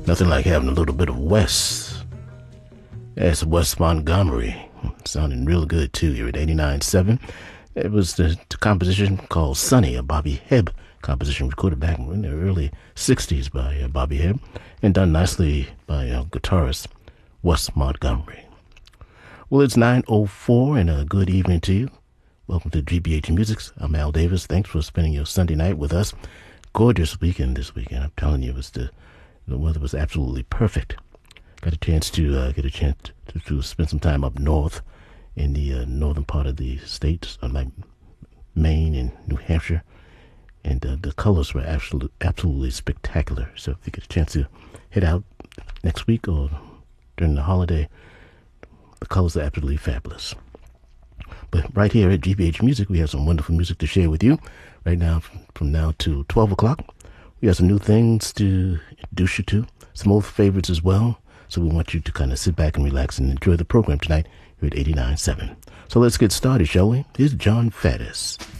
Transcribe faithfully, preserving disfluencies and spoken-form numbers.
Nothing like having a little bit of Wes. That's Wes Montgomery. Sounding real good, too, here at eighty-nine point seven. It was the, the composition called Sunny, a Bobby Hebb composition recorded back in the early sixties by uh, Bobby Hebb and done nicely by uh, guitarist Wes Montgomery. Well, it's nine oh four and a good evening to you. Welcome to G B H Musics. I'm Al Davis. Thanks for spending your Sunday night with us. Gorgeous weekend this weekend. I'm telling you, it was the, the weather was absolutely perfect. Got a chance to uh, get a chance to, to spend some time up north in the uh, northern part of the states, like Maine and New Hampshire, and uh, the colors were absolutely absolutely spectacular. So if you get a chance to head out next week or during the holiday, the colors are absolutely fabulous. But right here at G B H Music, we have some wonderful music to share with you. Right now, from now to twelve o'clock, we have some new things to introduce you to, some old favorites as well. So we want you to kind of sit back and relax and enjoy the program tonight here at eighty-nine point seven. So let's get started, shall we? Here's John Faddis.